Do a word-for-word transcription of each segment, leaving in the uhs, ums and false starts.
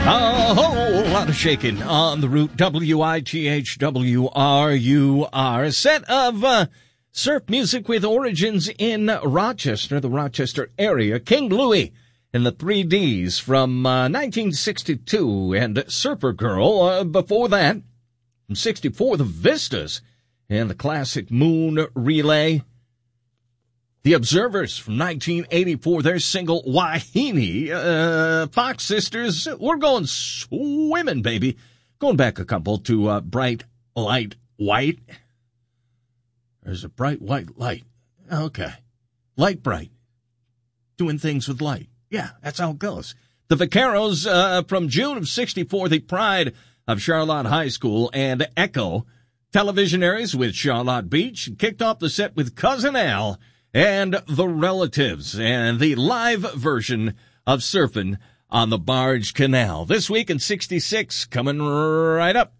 A whole lot of shaking on the route. W I T H W R U R. A set of uh, surf music with origins in Rochester, the Rochester area. King Louie and the three Ds from uh, nineteen sixty-two, and Surfer Girl uh, before that. From sixty-four, the Vistas and the classic Moon Relay. The Observers from nineteen eighty-four, their single Wahine. Uh, Fox Sisters, we're going swimming, baby. Going back a couple to uh, Bright Light White. There's a bright white light. Okay. Light bright. Doing things with light. Yeah, that's how it goes. The Vaqueros uh, from June of sixty-four, the pride of Charlotte High School, and Echo. Televisionaries with Charlotte Beach kicked off the set with Cousin Al and The Relatives, and the live version of Surfing on the Barge Canal. This week in sixty-six, coming right up.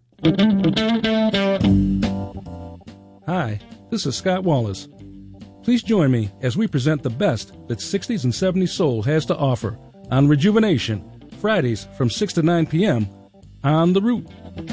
Hi, this is Scott Wallace. Please join me as we present the best that sixties and seventies soul has to offer on Rejuvenation, Fridays from six to nine p.m. on The Root.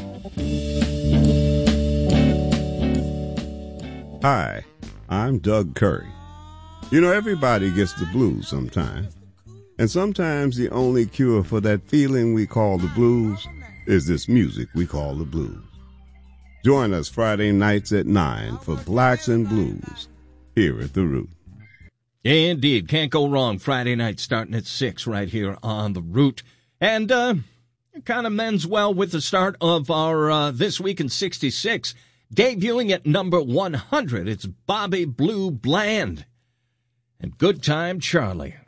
Hi, I'm Doug Curry. You know, everybody gets the blues sometimes. And sometimes the only cure for that feeling we call the blues is this music we call the blues. Join us Friday nights at nine for Blacks and Blues here at The Root. Indeed. Can't go wrong. Friday night starting at six right here on The Root. And uh, it kind of mends well with the start of our uh, This Week in sixty-six. Debuting at number one hundred, it's Bobby Blue Bland and Good Time Charlie.